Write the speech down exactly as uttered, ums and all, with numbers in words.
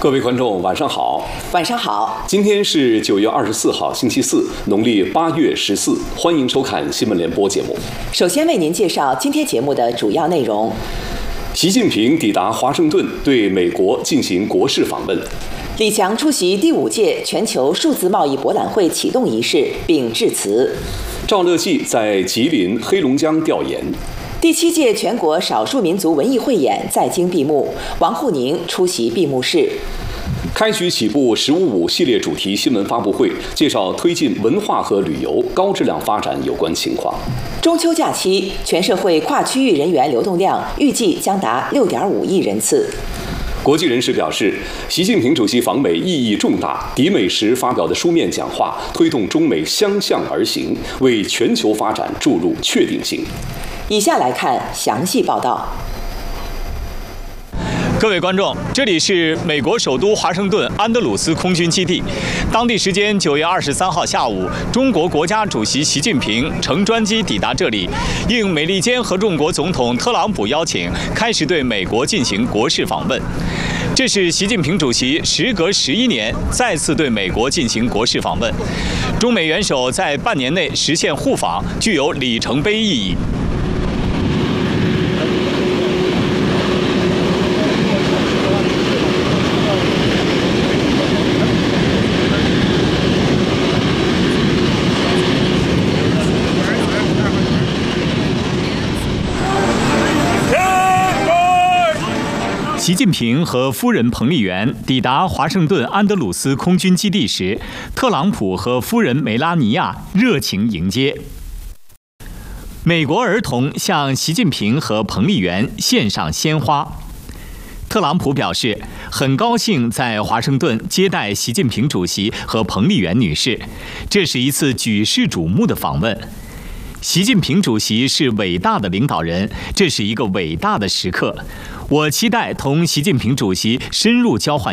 各位观众，晚上好。 晚上好。 今天是九月二十四号，星期四，农历八月十四。欢迎收看新闻联播节目。 首先为您介绍今天节目的主要内容。 习近平抵达华盛顿，对美国进行国事访问。 李强出席第五届全球数字贸易博览会启动仪式并致辞。 赵乐际在吉林、黑龙江调研。 第七届全国少数民族文艺汇演在京闭幕，王沪宁出席闭幕式。 开局起步“十五五”系列主题新闻发布会，介绍推进文化和旅游高质量发展有关情况。 中秋假期，全社会跨区域人员流动量预计将达六点五亿人次。 国际人士表示，习近平主席访美意义重大。抵美时发表的书面讲话，推动中美相向而行，为全球发展注入确定性。 以下来看详细报道。 各位观众，这里是美国首都华盛顿安德鲁斯空军基地。当地时间九月二十三号下午，中国国家主席习近平乘专机抵达这里，应美利坚合众国总统特朗普邀请，开始对美国进行国事访问。这是习近平主席时隔十一年再次对美国进行国事访问。中美元首在半年内实现互访，具有里程碑意义。习近平和夫人彭丽媛抵达华盛顿安德鲁斯空军基地时，特朗普和夫人梅拉尼亚热情迎接。美国儿童向习近平和彭丽媛献上鲜花。特朗普表示，很高兴在华盛顿接待习近平主席和彭丽媛女士，这是一次举世瞩目的访问。习近平主席是伟大的领导人，这是一个伟大的时刻。我期待同习近平主席深入交换